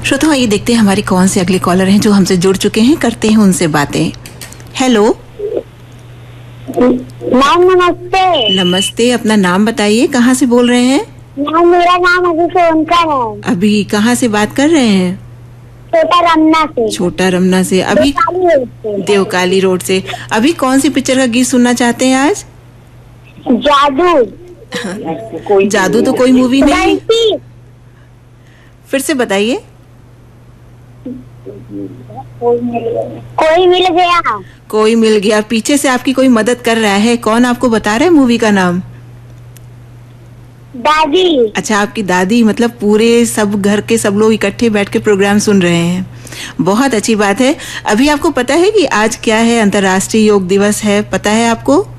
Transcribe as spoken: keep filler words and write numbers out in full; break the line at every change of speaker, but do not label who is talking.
श्रोताओं, आइए देखते हैं हमारी कौन से अगले कॉलर हैं जो हमसे जुड़ चुके हैं, करते हैं उनसे बातें। हेलो
मैम, नमस्ते।
नमस्ते, अपना नाम बताइए, कहाँ से बोल रहे हैं?
मैम, मेरा नाम अभी सोनकर है।
अभी कहाँ से बात कर रहे हैं?
छोटा रमना से।
छोटा रमना से। अभी
देवकाली रोड से।
देवकाली रोड से। अभी कौन सी पिक्चर का गीत सुनना चाहते हैं आज?
जादू।
जादू तो कोई मूवी नहीं।
गलती।
फिर से बताइए।
कोई मिल गया।
कोई मिल गया। पीछे से आपकी कोई मदद कर रहा है, कौन आपको बता रहा है मूवी का नाम?
दादी।
अच्छा, आपकी दादी। मतलब पूरे सब घर के सब लोग इकट्ठे बैठ के प्रोग्राम सुन रहे हैं। बहुत अच्छी बात है। अभी आपको पता है कि आज क्या है? अंतर्राष्ट्रीय योग दिवस है, पता है आपको?